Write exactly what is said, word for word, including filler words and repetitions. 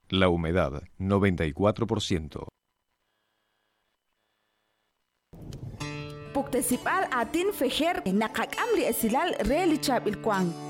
La humedad, noventa y cuatro por ciento. Puktesipal atin fejer nakak amri esilal relichab ilkwang.